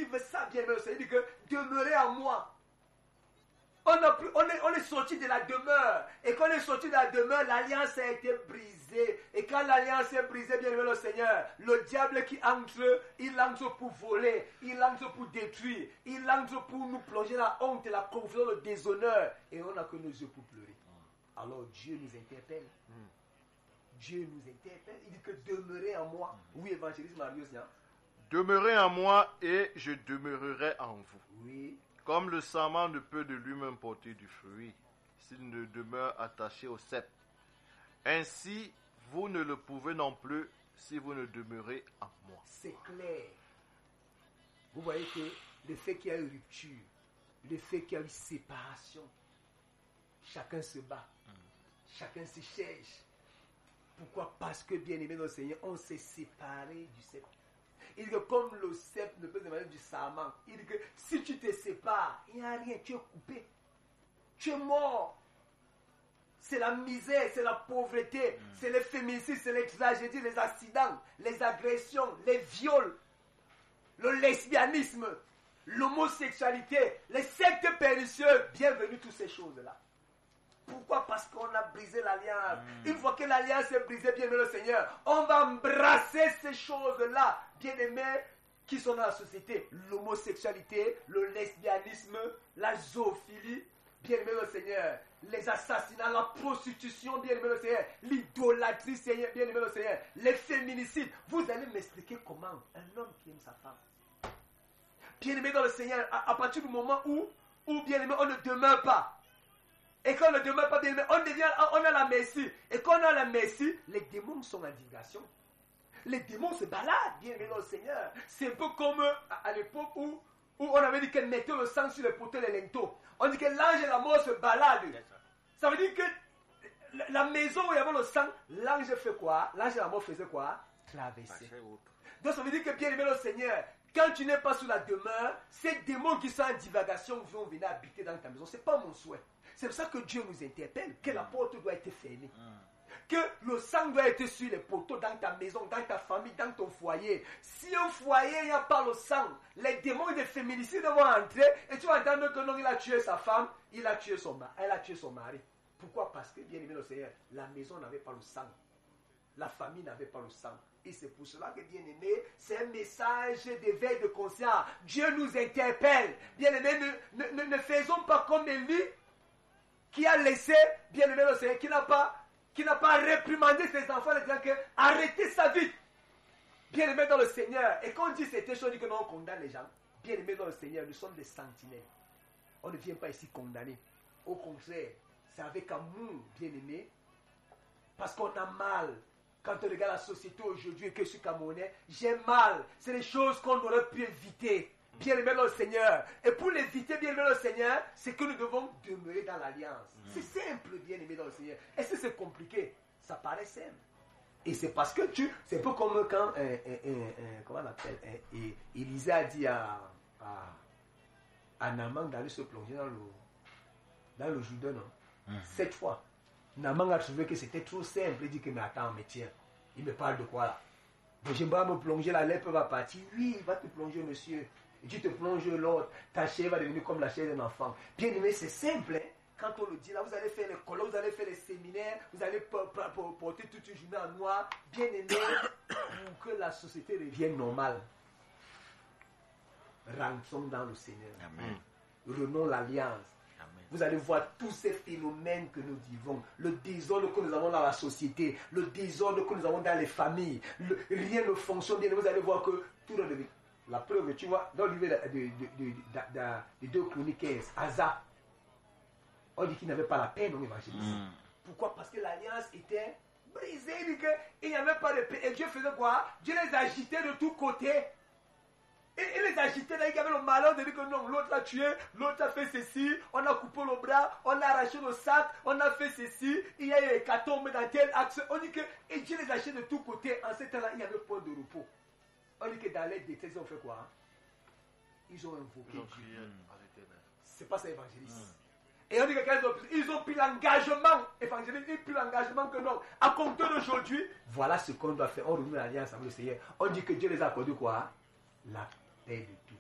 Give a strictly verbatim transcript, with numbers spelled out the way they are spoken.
vivre ça, bien aimé, c'est-à-dire que demeurer en moi. On, a plus, on, est, on est sorti de la demeure. Et quand on est sorti de la demeure, l'alliance a été brisée. Et quand l'alliance est brisée, bien aimé le Seigneur, le diable qui entre, il entre pour voler, il entre pour détruire, il entre pour nous plonger dans la honte, la confusion, le déshonneur. Et on n'a que nos yeux pour pleurer. Alors Dieu nous interpelle. Dieu nous interpelle. Il dit que demeurez en moi. Oui, évangéliste Marius. Hein? Demeurez en moi et je demeurerai en vous. Oui. Comme le sarment ne peut de lui-même porter du fruit s'il ne demeure attaché au cep. Ainsi, vous ne le pouvez non plus si vous ne demeurez en moi. C'est clair. Vous voyez que le fait qu'il y a eu rupture, le fait qu'il y a eu séparation, chacun se bat, mm. chacun se cherche. Pourquoi? Parce que, bien aimé dans le Seigneur, on s'est séparé du cep. Il dit que comme le cep ne peut se séparer du sarment, il dit que si tu te sépares, il n'y a rien, tu es coupé. Tu es mort. C'est la misère, c'est la pauvreté, mm. c'est les féminicides, c'est les tragédies, les accidents, les agressions, les viols, le lesbianisme, l'homosexualité, les sectes pernicieux. Bienvenue toutes ces choses-là. Pourquoi? Parce qu'on a brisé l'alliance. Mm. Une fois que l'alliance est brisée, bien aimé le Seigneur, on va embrasser ces choses-là, bien aimés, qui sont dans la société. L'homosexualité, le lesbianisme, la zoophilie, bien aimé le Seigneur, les assassinats, la prostitution, bien aimé le Seigneur, l'idolâtrie, bien aimé le Seigneur, les féminicides. Vous allez m'expliquer comment un homme qui aime sa femme, bien aimé dans le Seigneur, à, à partir du moment où, où bien aimé, on ne demeure pas. Et quand on ne demeure pas bien aimé, on devient, on a la merci. Et quand on a la merci, les démons sont en divagation. Les démons se baladent, bien aimé dans le Seigneur. C'est un peu comme à, à l'époque où, où on avait dit qu'elle mettait le sang sur les poteaux et les linteaux. On dit que l'ange et la mort se baladent. Ça veut dire que la maison où il y avait le sang, l'ange fait quoi? L'ange et la mort faisaient quoi? Traverser. Donc ça veut dire que, bien aimé le Seigneur, quand tu n'es pas sous la demeure, ces démons qui sont en divagation vont venir habiter dans ta maison. Ce n'est pas mon souhait. C'est pour ça que Dieu nous interpelle, que la porte doit être fermée. Que le sang doit être sur les poteaux dans ta maison, dans ta famille, dans ton foyer. Si un foyer, il n'y a pas le sang, les démons de féminicide vont entrer et tu vas entendre que non, il a tué sa femme, il a tué son mari, elle a tué son mari. Pourquoi? Parce que, bien aimé le Seigneur, la maison n'avait pas le sang. La famille n'avait pas le sang. Et c'est pour cela que, bien aimé, c'est un message d'éveil de conscience. Dieu nous interpelle. Bien aimé, ne, ne, ne faisons pas comme Élie, qui a laissé, bien aimé le Seigneur, qui n'a pas, qui n'a pas réprimandé ses enfants en disant que arrêtez sa vie. Bien aimé dans le Seigneur. Et quand on dit cette chose, on dit que non, on condamne les gens. Bien aimé dans le Seigneur, nous sommes des sentinelles. On ne vient pas ici condamner. Au contraire, c'est avec amour, bien aimé, parce qu'on a mal. Quand on regarde la société aujourd'hui et que je suis Camerounais, j'ai mal. C'est des choses qu'on aurait pu éviter. Bien aimé dans le Seigneur. Et pour l'éviter, bien aimé dans le Seigneur, c'est que nous devons demeurer dans l'alliance. Mm. C'est simple, bien aimé dans le Seigneur. Est-ce que c'est compliqué? Ça paraît simple. Et c'est parce que tu... C'est un peu comme quand... Euh, euh, euh, euh, comment on appelle euh, Élisée a dit à, à, à Naaman d'aller se plonger dans le, dans le Jourdain, non? Mm. Cette fois. Naaman a trouvé que c'était trop simple. Il dit que, mais attends, mais tiens, il me parle de quoi là? Donc, j'aimerais me plonger, la lèpre va partir. Oui, va te plonger, monsieur. Et tu te plonges l'autre, ta chair va devenir comme la chair d'un enfant. Bien aimé, c'est simple, hein? Quand on le dit, là, vous allez faire les colloques, vous allez faire les séminaires, vous allez porter toute une journée en noir. Bien aimé, pour que la société revienne normale. Rentrons dans le Seigneur. Amen. Renons l'alliance. Amen. Vous allez voir tous ces phénomènes que nous vivons, le désordre que nous avons dans la société, le désordre que nous avons dans les familles, le, rien ne fonctionne bien. Vous allez voir que tout le monde. La preuve, tu vois, dans le livre de, de, de, de, de, de deux Chroniques quinze, Asa, on dit qu'il n'avait pas la peine en évangéliste. Mm. Pourquoi? Parce que l'alliance était brisée, il n'y avait pas de paix. Et Dieu faisait quoi? Dieu les agitait de tous côtés. Et il les agitait, là, il y avait le malheur de dire que non, l'autre l'a tué, l'autre a fait ceci, on a coupé le bras, on a arraché le sac, on a fait ceci, il y a eu hécatombe dans tel axe. On dit que et Dieu les agitait de tous côtés. En ce temps-là, il n'y avait point de repos. On dit que dans les détails, ils ont fait quoi? Ils ont invoqué Dieu. C'est pas ça évangéliste. Mm. Et on dit que ils ont pris l'engagement, évangéliste, ils ont pris l'engagement que non. À compter d'aujourd'hui, voilà ce qu'on doit faire. On renoue l'alliance avec le Seigneur. On dit que Dieu les a accordé quoi? La paix de tout